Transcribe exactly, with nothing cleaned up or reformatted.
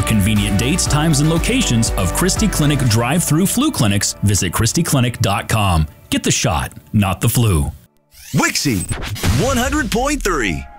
convenient dates, times, and locations of Christie Clinic drive-through flu clinics, visit christie clinic dot com. Get the shot, not the flu. Wixie one hundred point three.